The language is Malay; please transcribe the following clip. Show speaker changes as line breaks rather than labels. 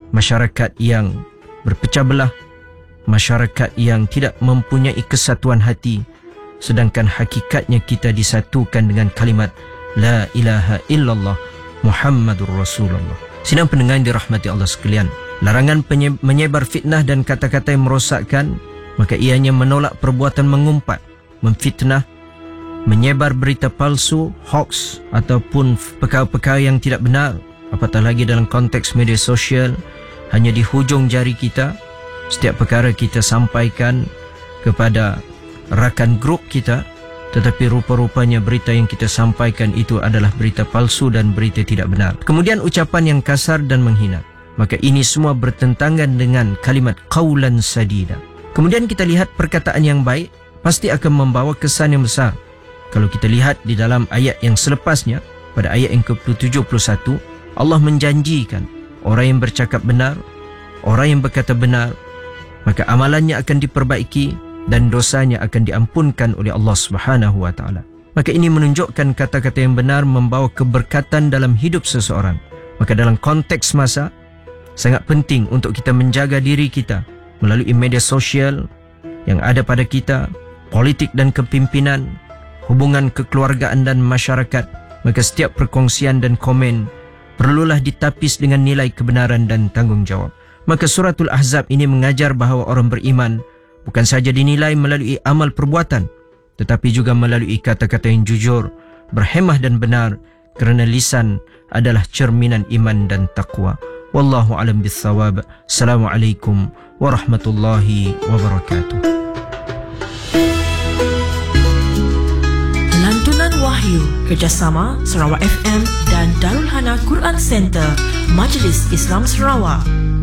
masyarakat yang berpecah belah, masyarakat yang tidak mempunyai kesatuan hati, sedangkan hakikatnya kita disatukan dengan kalimat La ilaha illallah Muhammadur Rasulullah. Sidang pendengar yang dirahmati Allah sekalian, larangan menyebar fitnah dan kata-kata yang merosakkan, maka ianya menolak perbuatan mengumpat, memfitnah, menyebar berita palsu, hoax ataupun perkara-perkara yang tidak benar, apatah lagi dalam konteks media sosial. Hanya di hujung jari kita, setiap perkara kita sampaikan kepada rakan grup kita, tetapi rupa-rupanya berita yang kita sampaikan itu adalah berita palsu dan berita tidak benar. Kemudian ucapan yang kasar dan menghina, maka ini semua bertentangan dengan kalimat qaulan sadida. Kemudian kita lihat perkataan yang baik pasti akan membawa kesan yang besar. Kalau kita lihat di dalam ayat yang selepasnya, pada ayat yang ke-71, Allah menjanjikan orang yang bercakap benar, orang yang berkata benar, maka amalannya akan diperbaiki dan dosanya akan diampunkan oleh Allah Subhanahu wa taala. Maka ini menunjukkan kata-kata yang benar membawa keberkatan dalam hidup seseorang. Maka dalam konteks masa, sangat penting untuk kita menjaga diri kita melalui media sosial yang ada pada kita, politik dan kepimpinan, hubungan kekeluargaan dan masyarakat. Maka setiap perkongsian dan komen perlulah ditapis dengan nilai kebenaran dan tanggungjawab. Maka suratul Ahzab ini mengajar bahawa orang beriman bukan saja dinilai melalui amal perbuatan, tetapi juga melalui kata-kata yang jujur, berhemah dan benar, kerana lisan adalah cerminan iman dan taqwa. Wallahu alam bissawab. Assalamualaikum warahmatullahi wabarakatuh.
Lantunan Wahyu kerjasama Sarawak FM dan Darul Hana Quran Center, Majlis Islam Sarawak.